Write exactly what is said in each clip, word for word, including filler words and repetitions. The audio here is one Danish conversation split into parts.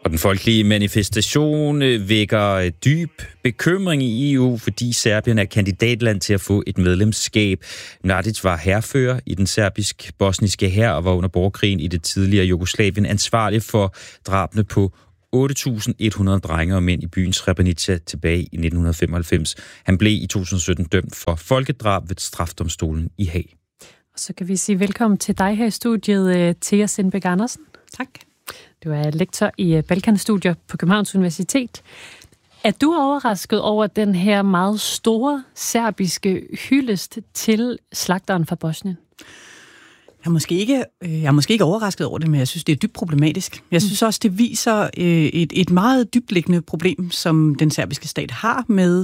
Og den folkelige manifestation vækker dyb bekymring i E U, fordi Serbien er kandidatland til at få et medlemskab. Mladic var hærfører i den serbisk-bosniske hær og var under borgerkrigen i det tidligere Jugoslavien ansvarlig for drabene på otte tusind et hundrede drenge og mænd i byen Srebrenica tilbage i nitten femoghalvfems. Han blev i to tusind sytten dømt for folkedrab ved strafdomstolen i Haag. Og så kan vi sige velkommen til dig her i studiet, Thea Sindbæk Andersen. Tak. Du er lektor i Balkanstudier på Københavns Universitet. Er du overrasket over den her meget store serbiske hyldest til slagteren fra Bosnien? Jeg er, måske ikke, jeg er måske ikke overrasket over det, men jeg synes, det er dybt problematisk. Jeg synes også, det viser et, et meget dybtliggende problem, som den serbiske stat har med...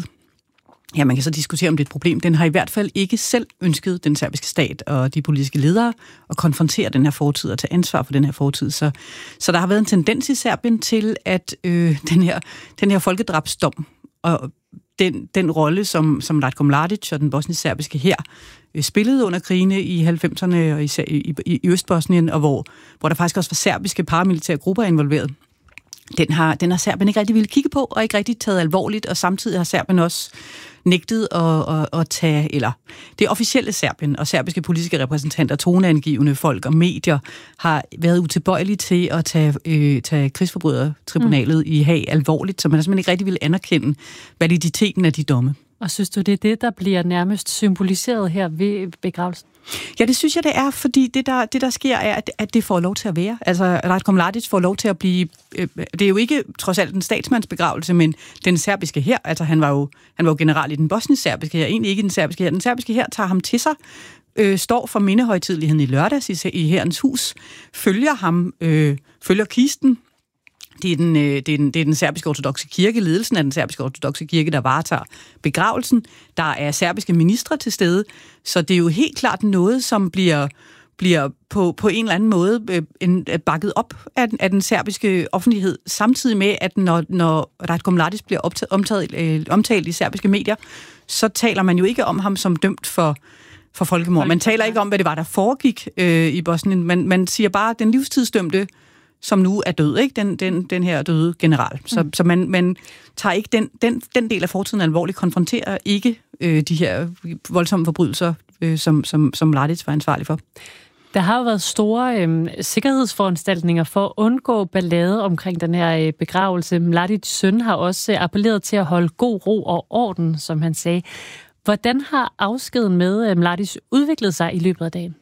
Ja, man kan så diskutere, om det er et problem. Den har i hvert fald ikke selv ønsket, den serbiske stat og de politiske ledere, at konfrontere den her fortid og tage ansvar for den her fortid. Så, så der har været en tendens i Serbien til, at øh, den her, den her folkedrabsdom og den, den rolle, som, som Ratko Mladic og den bosnisk-serbiske hær øh, spillede under krigene i halvfemserne og især i, i, i Østbosnien, og hvor, hvor der faktisk også var serbiske paramilitære grupper involveret. Den har, den har Serbien ikke rigtig ville kigge på, og ikke rigtig taget alvorligt, og samtidig har Serbien også nægtet at, at, at tage, eller det officielle Serbien og serbiske politiske repræsentanter, toneangivende folk og medier, har været utilbøjelige til at tage, øh, tage krigsforbrydertribunalet mm. i Haag alvorligt, så man simpelthen ikke rigtig ville anerkende validiteten af de domme. Og synes du, det er det, der bliver nærmest symboliseret her ved begravelsen? Ja, det synes jeg, det er, fordi det, der, det, der sker, er, at, at det får lov til at være. Altså, Ratko Mladic får lov til at blive... Øh, det er jo ikke trods alt en statsmandsbegravelse, men den serbiske hær, altså han var jo, han var jo general i den bosnisk-serbiske hær, egentlig ikke den serbiske hær. Den serbiske hær tager ham til sig, øh, står for mindehøjtideligheden i lørdags i, i hærens hus, følger ham, øh, følger kisten. Det er, den, det, er den, det er den serbiske ortodokse kirke, ledelsen af den serbiske ortodokse kirke, der varetager begravelsen. Der er serbiske ministre til stede, så det er jo helt klart noget, som bliver, bliver på, på en eller anden måde øh, en, bakket op af den, af den serbiske offentlighed, samtidig med, at når, når Ratko Mladic bliver optaget, omtalt, øh, omtalt i serbiske medier, så taler man jo ikke om ham som dømt for, for folkemord. Man taler ikke om, hvad det var, der foregik øh, i Bosnien. Man, man siger bare, at den livstidsdømte, som nu er død, ikke? Den, den, den her døde general. Så, mm. så man, man tager ikke den, den, den del af fortiden alvorligt, konfronterer ikke øh, de her voldsomme forbrydelser, øh, som, som, som Mladic var ansvarlig for. Der har jo været store øh, sikkerhedsforanstaltninger for at undgå ballade omkring den her øh, begravelse. Mladics søn har også øh, appelleret til at holde god ro og orden, som han sagde. Hvordan har afskeden med øh, Mladic udviklet sig i løbet af dagen?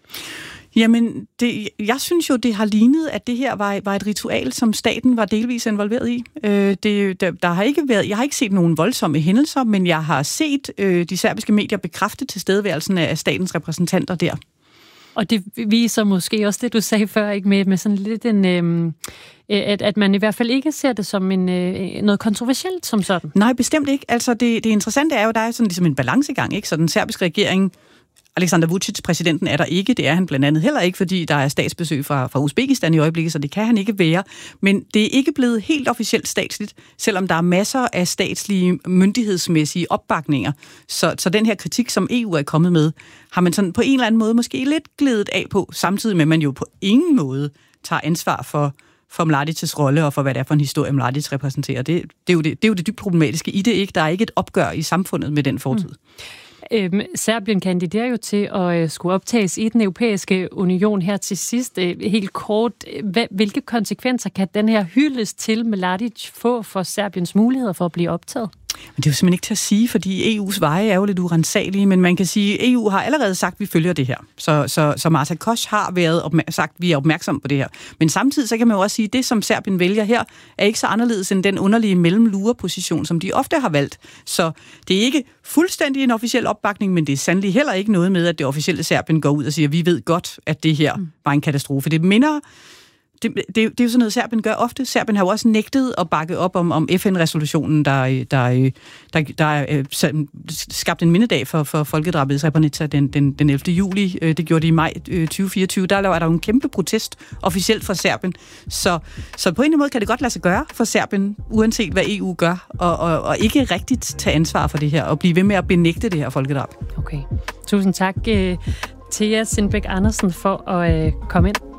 Jamen, det, jeg synes jo, det har lignet, at det her var, var et ritual, som staten var delvis involveret i. Øh, det, der, der har ikke været, jeg har ikke set nogen voldsomme hændelser, men jeg har set øh, de serbiske medier bekræfte tilstedeværelsen af statens repræsentanter der. Og det viser måske også det, du sagde før, ikke med, med sådan lidt en... Øh, at, at man i hvert fald ikke ser det som en, øh, noget kontroversielt som sådan. Nej, bestemt ikke. Altså, det, det interessante er jo, der er sådan ligesom en balancegang, ikke? Så den serbiske regering... Aleksandar Vučić, præsidenten, er der ikke. Det er han blandt andet heller ikke, fordi der er statsbesøg fra, fra Uzbekistan i øjeblikket, så det kan han ikke være. Men det er ikke blevet helt officielt statsligt, selvom der er masser af statslige myndighedsmæssige opbakninger. Så, så den her kritik, som E U er kommet med, har man sådan på en eller anden måde måske lidt glædet af på, samtidig med, at man jo på ingen måde tager ansvar for, for Mladics rolle og for, hvad det er for en historie, Mladic repræsenterer. Det, det, er jo det, det er jo det dybt problematiske i det, ikke? Der er ikke et opgør i samfundet med den fortid. Mm. Øhm, Serbien kandiderer jo til at øh, skulle optages i den europæiske union her til sidst. Øh, helt kort, øh, hvilke konsekvenser kan den her hyldest til Mladic få for Serbiens muligheder for at blive optaget? Men det er jo simpelthen ikke til at sige, fordi E U's veje er jo lidt urensagelige, men man kan sige, at E U har allerede sagt, at vi følger det her. Så, så, så Marta Koch har været opmær- sagt, at vi er opmærksomme på det her. Men samtidig så kan man jo også sige, at det, som Serbien vælger her, er ikke så anderledes end den underlige mellemlureposition, som de ofte har valgt. Så det er ikke fuldstændig en officiel opbakning, men det er sandelig heller ikke noget med, at det officielle Serbien går ud og siger, at vi ved godt, at det her var en katastrofe. Det minder... Det, det, det er jo sådan noget, Serbien gør ofte. Serbien har jo også nægtet at bakke op om, om F N-resolutionen, der, der, der, der er skabt en mindedag for, for folkedrabet i Srebrenica den, den, den ellevte juli. Det gjorde de i maj tyve fireogtyve. Der er der jo en kæmpe protest officielt fra Serbien. Så, så på en måde kan det godt lade sig gøre for Serbien, uanset hvad E U gør, og, og, og ikke rigtigt tage ansvar for det her, og blive ved med at benægte det her folkedrab. Okay. Tusind tak, Thea Sindbæk Andersen, for at komme ind.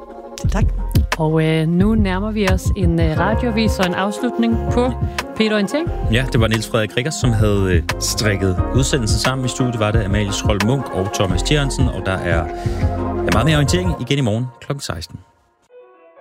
Tak. Og øh, nu nærmer vi os en øh, radioavis og en afslutning på Peter Orientering. Ja, det var Niels Frederik Rickers, som havde øh, strikket udsendelsen sammen. I studiet var det Amalie Schroll Munk og Thomas Tjernsen, og der er, er meget mere orientering igen i morgen klokken seksten.